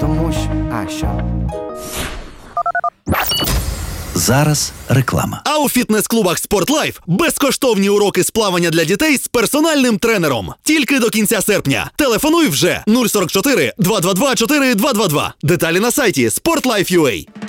Тому що. Зараз реклама. А у фітнес-клубах «Спортлайф» безкоштовні уроки з плавання для дітей з персональним тренером. Тільки до кінця серпня. Телефонуй вже 044 222 4222. Деталі на сайті sportlife.ua.